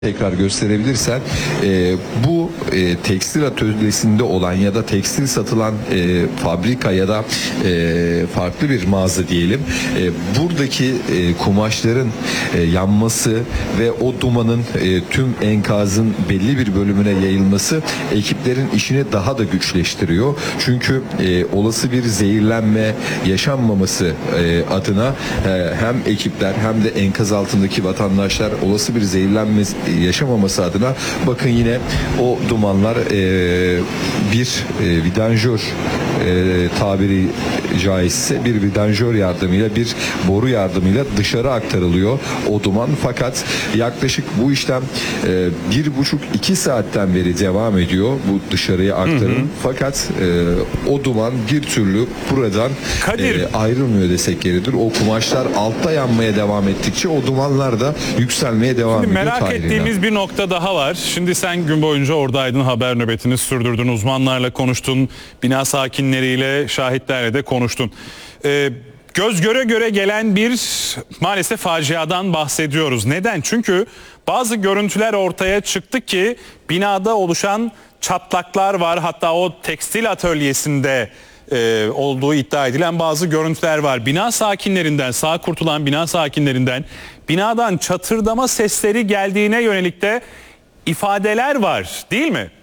tekrar gösterebilirsen bu tekstil atölyesinde olan ya da tekstil satılan fabrika ya da farklı bir mağaza diyelim, buradaki kumaşların yanması ve o dumanın tüm enkazın belli bir bölümüne yayılması ekiplerin işini daha da güçleştiriyor. Çünkü olası bir zehirlenme yaşanmaması adına hem ekipler hem de enkaz altındaki vatandaşlar olası bir zehirlenme yaşamaması adına bakın yine o dumanlar bir vidanjör tabiri caizse bir vidanjör yardımıyla, bir boru yardımıyla dışarı aktarılıyor o duman. Fakat yaklaşık bu işlem 1,5-2 saatten beri devam ediyor bu dışarıya aktarım. Fakat o duman bir türlü buradan ayrılmıyor desek yeridir. O kumaşlar altta yanmaya devam ettikçe o dumanlar da yükselmeye devam ediyor. Merak ettiğimiz bir nokta daha var. Şimdi sen gün boyunca oradaydın, haber nöbetini sürdürdün, uzmanlarla konuştun, bina sakinleriyle, şahitlerle de konuştun. Göz göre göre gelen bir maalesef faciadan bahsediyoruz. Neden? Çünkü bazı görüntüler ortaya çıktı ki binada oluşan çatlaklar var. Hatta o tekstil atölyesinde olduğu iddia edilen bazı görüntüler var. Bina sakinlerinden, sağ kurtulan bina sakinlerinden binadan çatırdama sesleri geldiğine yönelik de ifadeler var, değil mi?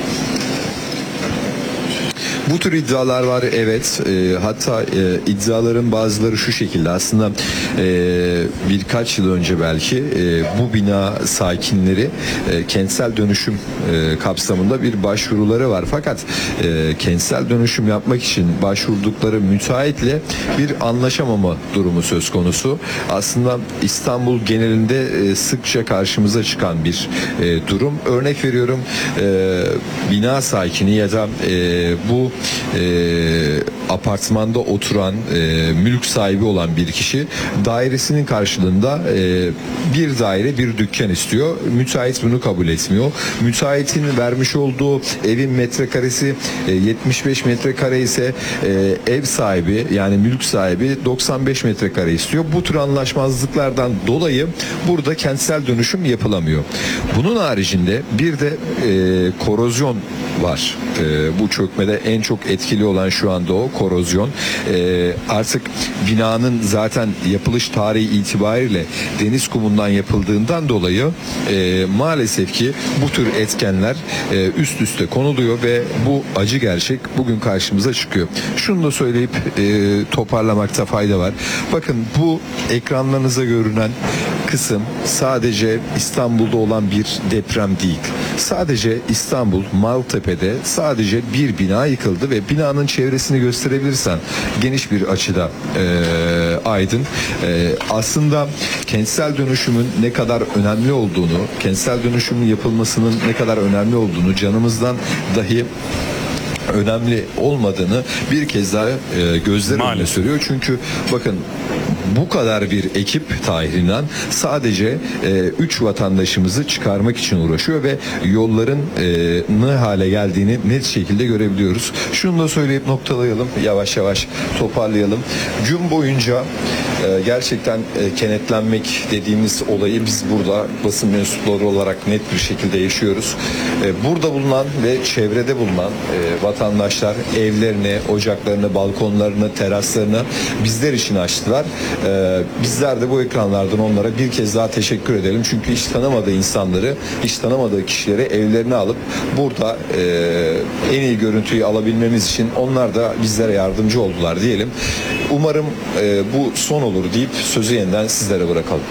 Bu tür iddialar var, evet. Hatta iddiaların bazıları şu şekilde. Aslında birkaç yıl önce belki bu bina sakinleri kentsel dönüşüm kapsamında bir başvuruları var. Fakat kentsel dönüşüm yapmak için başvurdukları müteahhitle bir anlaşamama durumu söz konusu. Aslında İstanbul genelinde sıkça karşımıza çıkan bir durum. Örnek veriyorum, bina sakini ya da bu apartmanda oturan mülk sahibi olan bir kişi dairesinin karşılığında bir daire, bir dükkan istiyor. Müteahhit bunu kabul etmiyor. Müteahhitin vermiş olduğu evin metrekaresi 75 metrekare ise ev sahibi yani mülk sahibi 95 metrekare istiyor. Bu tür anlaşmazlıklardan dolayı burada kentsel dönüşüm yapılamıyor. Bunun haricinde bir de korozyon var. Bu çökmede en çok etkili olan şu anda o korozyon. Artık binanın zaten yapılış tarihi itibariyle deniz kumundan yapıldığından dolayı maalesef ki bu tür etkenler üst üste konuluyor ve bu acı gerçek bugün karşımıza çıkıyor. Şunu da söyleyip toparlamakta fayda var. Bakın, bu ekranlarınıza görünen kısım sadece İstanbul'da olan bir deprem değil. Sadece İstanbul Maltepe'de sadece bir bina yıkıldı ve binanın çevresini gösterebilirsen geniş bir açıda aydın. Aslında kentsel dönüşümün ne kadar önemli olduğunu, kentsel dönüşümün yapılmasının ne kadar önemli olduğunu, canımızdan dahi önemli olmadığını bir kez daha gözler önüne sürüyor. Çünkü bakın, bu kadar bir ekip Tahir'inden sadece 3 vatandaşımızı çıkarmak için uğraşıyor ve yolların ne hale geldiğini net şekilde görebiliyoruz. Şunu da söyleyip noktalayalım, yavaş yavaş toparlayalım. Gün boyunca gerçekten kenetlenmek dediğimiz olayı biz burada basın mensupları olarak net bir şekilde yaşıyoruz. Burada bulunan ve çevrede bulunan vatandaşlar evlerini, ocaklarını, balkonlarını, teraslarını bizler için açtılar. Bizler de bu ekranlardan onlara bir kez daha teşekkür edelim. Çünkü hiç tanımadığı insanları, hiç tanımadığı kişileri evlerine alıp burada en iyi görüntüyü alabilmemiz için onlar da bizlere yardımcı oldular diyelim. Umarım bu son olur deyip sözü yeniden sizlere bırakalım.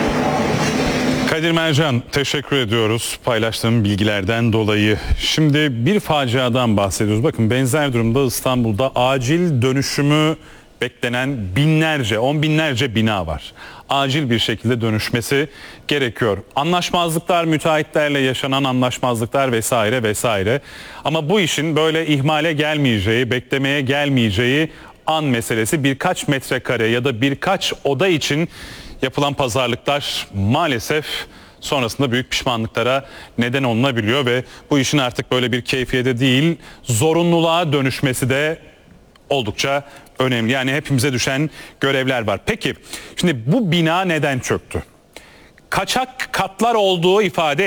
Kadir Mercan, teşekkür ediyoruz paylaştığım bilgilerden dolayı. Şimdi bir faciadan bahsediyoruz. Bakın, benzer durumda İstanbul'da acil dönüşümü beklenen binlerce, on binlerce bina var. Acil bir şekilde dönüşmesi gerekiyor. Anlaşmazlıklar, müteahhitlerle yaşanan anlaşmazlıklar vesaire vesaire. Ama bu işin böyle ihmale gelmeyeceği, beklemeye gelmeyeceği an meselesi. Birkaç metrekare ya da birkaç oda için yapılan pazarlıklar maalesef sonrasında büyük pişmanlıklara neden olunabiliyor ve bu işin artık böyle bir keyfiyete değil, zorunluluğa dönüşmesi de oldukça önemli. Yani hepimize düşen görevler var. Peki, şimdi bu bina neden çöktü? kaçak katlar olduğu ifade